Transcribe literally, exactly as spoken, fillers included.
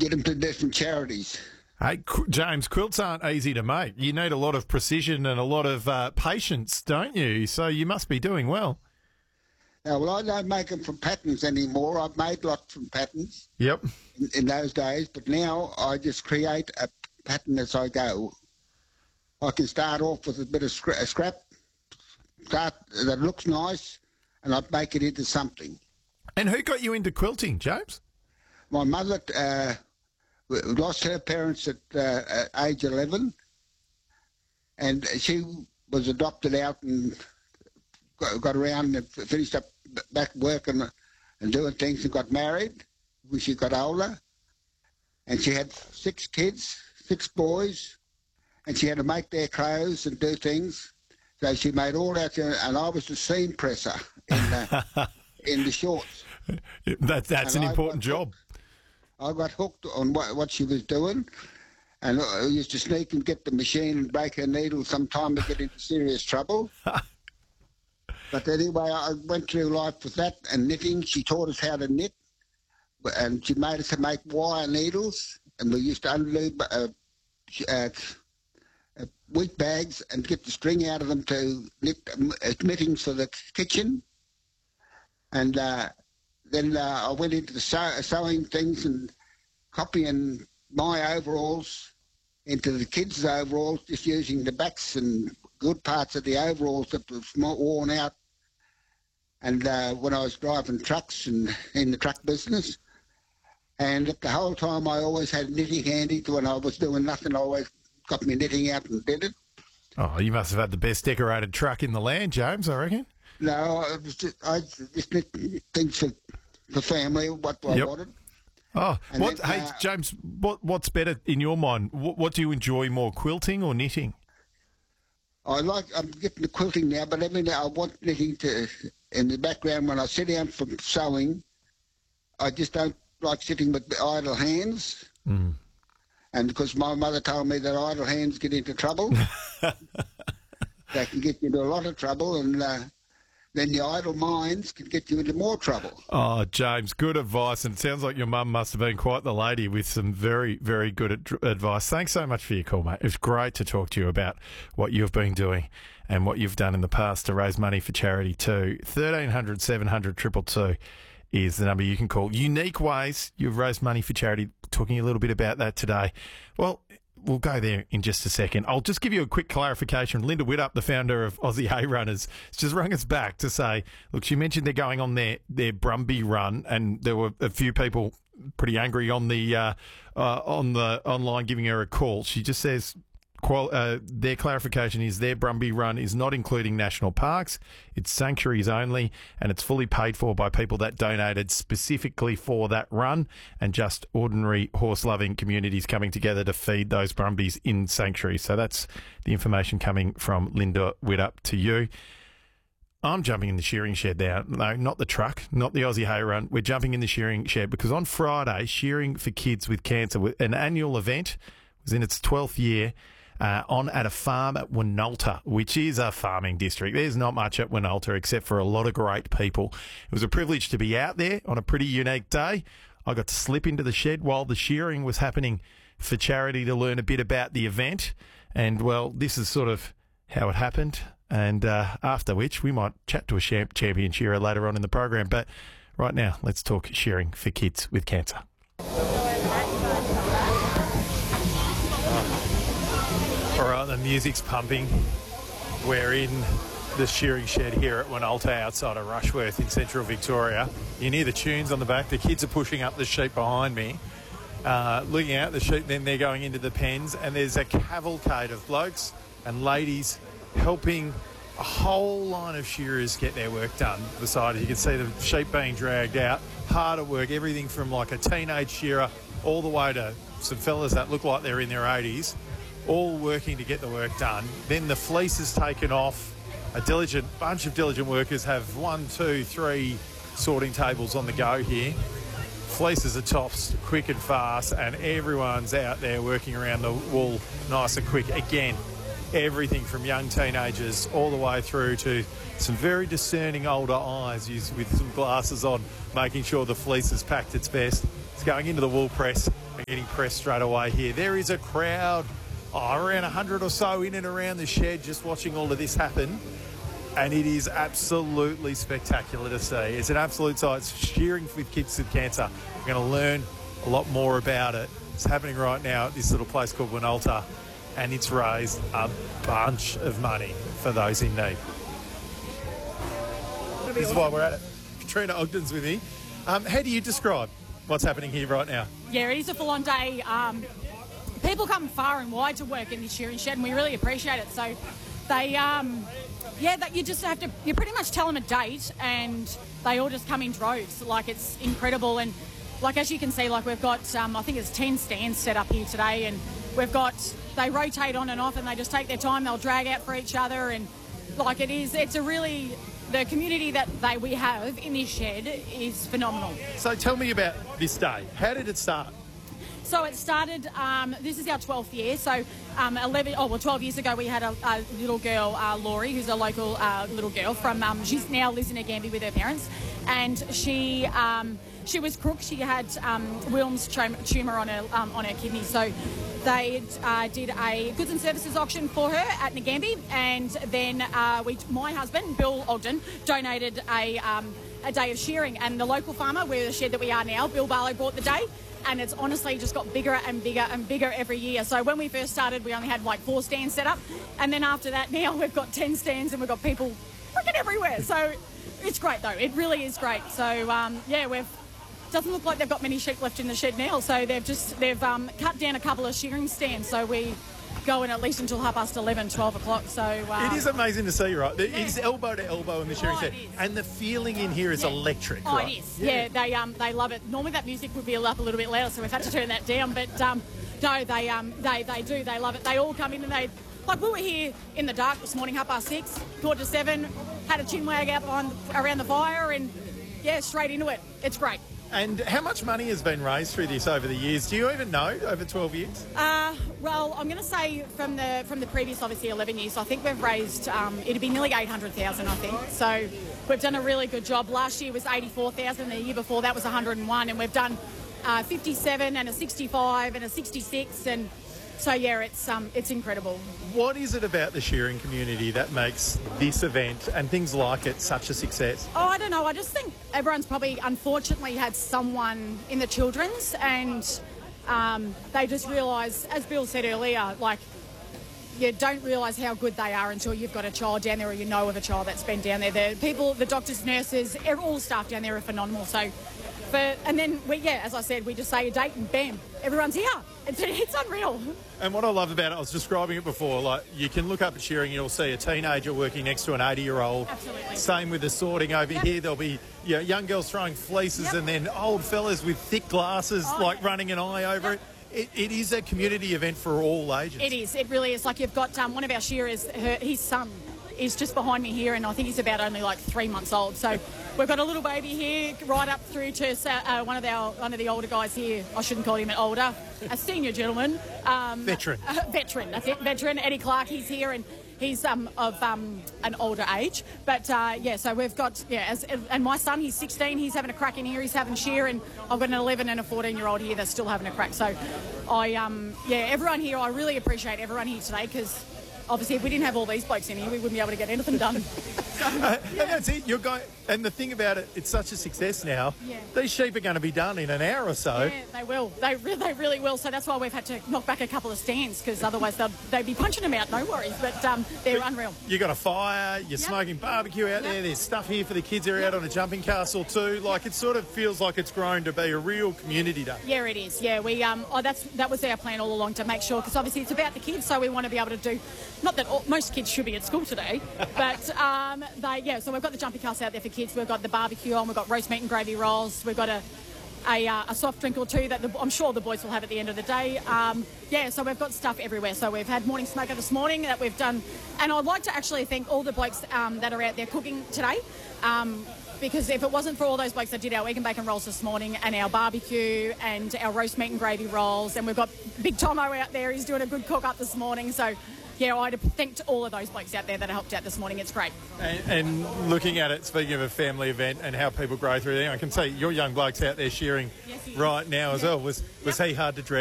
get them to different charities. Hey, Qu- James, quilts aren't easy to make. You need a lot of precision and a lot of uh, patience, don't you? So you must be doing well. Now, well, I don't make them from patterns anymore. I've made lots from patterns Yep. in, in those days, but now I just create a pattern as I go. I can start off with a bit of scra- a scrap, start that looks nice, and I'd make it into something. And who got you into quilting, James? My mother uh, lost her parents at, uh, at age eleven, and she was adopted out and got, got around and finished up back working and doing things and got married when she got older. And she had six kids, six boys, and she had to make their clothes and do things. So she made all that, and I was the seam presser in, uh, in the shorts. That, that's And an I important got job. I got hooked on what, what she was doing, and I used to sneak and get the machine and break her needle sometime to get into serious trouble. But anyway, I went through life with that and knitting. She taught us how to knit, and she made us to make wire needles, and we used to undo uh, uh, uh, wheat bags and get the string out of them to knit uh, knittings for the kitchen. And uh, then uh, I went into the sew- sewing things and copying my overalls into the kids' overalls, just using the backs and good parts of the overalls that was more worn out. And uh, when I was driving trucks and in the truck business, and the whole time I always had knitting handy. When I was doing nothing, I always got my knitting out and did it. Oh, you must have had the best decorated truck in the land, James, I reckon. No, I was just, I just knit things for the family, what I Yep. wanted. Oh, And what? then, hey, uh, James, what what's better in your mind? What, what do you enjoy more, quilting or knitting? I like, I'm getting the quilting now, but every now I want knitting to, in the background when I sit down from sewing, I just don't like sitting with idle hands. Mm. And because my mother told me that idle hands get into trouble, they can get you into a lot of trouble, and uh, then the idle minds can get you into more trouble. Oh, James, good advice. And it sounds like your mum must have been quite the lady with some very, very good ad- advice. Thanks so much for your call, mate. It was great to talk to you about what you've been doing and what you've done in the past to raise money for charity too. thirteen hundred, seven hundred, two two two is the number you can call. Unique ways you've raised money for charity. Talking a little bit about that today. Well, we'll go there in just a second. I'll just give you a quick clarification. Linda Widdop, the founder of Aussie Hay Runners, has just rung us back to say, look, she mentioned they're going on their, their Brumby run, and there were a few people pretty angry on the uh, uh, on the online giving her a call. She just says, qual- uh, their clarification is their Brumby run is not including national parks. It's sanctuaries only, and it's fully paid for by people that donated specifically for that run, and just ordinary horse-loving communities coming together to feed those Brumbies in sanctuaries. So that's the information coming from Linda Widdop to you. I'm jumping in the shearing shed now. No, not the truck, not the Aussie Hay Run. We're jumping in the shearing shed because on Friday, Shearing for Kids with Cancer, an annual event, was in its twelfth year. Uh, on at a farm at Winalta, which is a farming district. There's not much at Winalta except for a lot of great people. It was a privilege to be out there on a pretty unique day. I got to slip into the shed while the shearing was happening for charity to learn a bit about the event. And, well, this is sort of how it happened. And uh, after which, we might chat to a champ- champion shearer later on in the program. But right now, let's talk shearing for kids with cancer. All right, the music's pumping. We're in the shearing shed here at Winalta outside of Rushworth in central Victoria. You can hear the tunes on the back. The kids are pushing up the sheep behind me. Uh, looking out the sheep, then they're going into the pens, and there's a cavalcade of blokes and ladies helping a whole line of shearers get their work done. Beside, you can see the sheep being dragged out, hard at work, everything from like a teenage shearer all the way to some fellas that look like they're in their eighties. All working to get the work done. Then the fleece is taken off. A diligent bunch of diligent workers have one, two, three sorting tables on the go here. Fleeces are tops quick and fast, and everyone's out there working around the wool nice and quick. Again, everything from young teenagers all the way through to some very discerning older eyes used with some glasses on, making sure the fleece is packed its best. It's going into the wool press are getting pressed straight away here. There is a crowd, oh, around one hundred or so in and around the shed just watching all of this happen. And it is absolutely spectacular to see. It's an absolute sight. It's shearing with kids with cancer. We're going to learn a lot more about it. It's happening right now at this little place called Winalta, and it's raised a bunch of money for those in need. This is why we're at it. Katrina Ogden's with me. Um, how do you describe what's happening here right now? Yeah, it is a full-on day. Um, people come far and wide to work in this shearing shed, and we really appreciate it. So they... Um, Yeah, that you just have to, you pretty much tell them a date and they all just come in droves. Like, it's incredible. And like, as you can see, like, we've got, um, I think it's ten stands set up here today, and we've got, they rotate on and off and they just take their time. They'll drag out for each other, and like, it is, it's a really, the community that they we have in this shed is phenomenal. So tell me about this day. How did it start? So it started, um, this is our twelfth year, so um, eleven, oh well, twelve years ago we had a, a little girl, uh, Laurie, who's a local uh, little girl from, um, she's now lives in Nagambie with her parents, and she um, she was crook. She had um, Wilms tumour on her, um, on her kidney, so they uh, did a goods and services auction for her at Nagambie, and then uh, we, my husband, Bill Ogden, donated a, um, a day of shearing, and the local farmer, where the shed that we are now, Bill Barlow, bought the day. And it's honestly just got bigger and bigger and bigger every year. So when we first started, we only had like four stands set up. And then after that, now we've got ten stands and we've got people freaking everywhere. So it's great, though. It really is great. So, um, yeah, we've... doesn't look like they've got many sheep left in the shed now. So they've just... They've um, cut down a couple of shearing stands. So we go in at least until half past eleven, twelve o'clock. So um, it is amazing to see, right? It yeah. is elbow to elbow in the shearing Oh, set, and the feeling in here is Yeah. electric. Oh, right? it is. Yeah. yeah, they um they love it. Normally that music would be up a little bit louder, so we've had to turn that down. But um, no, they um they they do. They love it. They all come in and they like we were here in the dark this morning, half past six, quarter to seven, had a chin wag out on around the fire, and yeah, straight into it. It's great. And how much money has been raised through this over the years? Do you even know, over twelve years? Uh, well, I'm going to say from the from the previous, obviously, eleven years, I think we've raised, um, it'd be nearly eight hundred thousand, I think. So we've done a really good job. Last year was eighty-four thousand, the year before that was one hundred and one, and we've done uh, fifty-seven and a sixty-five and a sixty-six, and so, yeah, it's um, it's incredible. What is it about the shearing community that makes this event and things like it such a success? Oh, I don't know. I just think everyone's probably, unfortunately, had someone in the children's, and um, they just realise, as Bill said earlier, like, you don't realise how good they are until you've got a child down there or you know of a child that's been down there. The people, the doctors, nurses, all the staff down there are phenomenal. So, for, and then, we, yeah, as I said, we just say a date and bam, everyone's here. It's, it's unreal. And what I love about it, I was describing it before, like you can look up at shearing, you'll see a teenager working next to an eighty-year-old. Absolutely. Same with the sorting over Yep. here. There'll be you know, young girls throwing fleeces Yep. and then old fellas with thick glasses, Oh, like yeah. running an eye over Yep. it. It, it is a community event for all ages. It is. It really is. Like, you've got um, one of our shearers, her, his son is just behind me here, and I think he's about only like three months old. So we've got a little baby here, right up through to uh, one of our one of the older guys here. I shouldn't call him an older, a senior gentleman. Um, Veteran. A veteran. That's it. Veteran. Eddie Clark. He's here, and he's um, of um, an older age. But uh, yeah, so we've got yeah, as, and my son, he's sixteen. He's having a crack in here. He's having shear, and I've got an eleven and a fourteen year old here that's still having a crack. So I um yeah, everyone here. I really appreciate everyone here today, because obviously, if we didn't have all these blokes in here, we wouldn't be able to get anything done. So, Uh, yeah. And that's it. You're going, and the thing about it, it's such a success now. Yeah. These sheep are going to be done in an hour or so. Yeah, they will. They, re- they really will. So that's why we've had to knock back a couple of stands, because otherwise they'd, they'd be punching them out, no worries. But um, they're unreal. You got a fire, you're Yep. smoking barbecue out Yep. there, there's stuff here for the kids who are out on a jumping castle too. Like, it sort of feels like it's grown to be a real community day. Yeah, it is. Yeah, we um, oh, that's that was our plan all along, to make sure, because obviously it's about the kids, so we want to be able to do. Not that all, most kids should be at school today, but um, they yeah. So we've got the jumping castle out there for kids. We've got the barbecue on. We've got roast meat and gravy rolls. We've got a a, uh, a soft drink or two that the, I'm sure the boys will have at the end of the day. Um, yeah, so we've got stuff everywhere. So we've had morning smoker this morning that we've done, and I'd like to actually thank all the blokes um, that are out there cooking today. Um, Because if it wasn't for all those blokes that did our egg and bacon rolls this morning, and our barbecue and our roast meat and gravy rolls, and we've got Big Tomo out there, he's doing a good cook up this morning. So yeah, I'd thank all of those blokes out there that helped out this morning. It's great. And, and looking at it, speaking of a family event and how people grow through there, I can see your young bloke's out there cheering Yes, he is. right now as Yeah. well. Was was Yep. he hard to drag?